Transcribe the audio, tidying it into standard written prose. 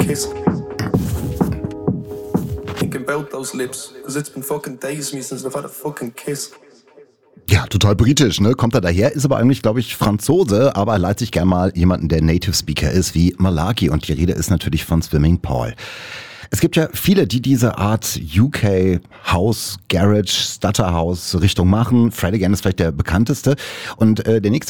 kiss. Thinking about those lips, cause it's been fucking days me since I've had a fucking kiss. Ja, total britisch, ne? Kommt er daher, ist aber eigentlich, glaube ich, Franzose, aber leiht sich gern mal jemanden, der Native Speaker ist, wie Malaki. Und die Rede ist natürlich von Swimming Paul. Es gibt ja viele, die diese Art UK House, Garage, Stutter House Richtung machen. Fred Again ist vielleicht der bekannteste. Und der nächste